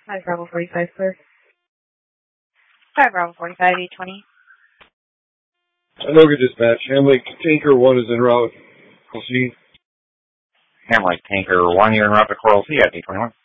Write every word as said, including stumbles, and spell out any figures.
Five Bravo forty-five, clear. Five Bravo forty-five, eight twenty. Anoka dispatch. Hamlet Tanker one is en route. Coral Sea. Hamlet Tanker one, you're en route to Coral Sea at eight twenty-one.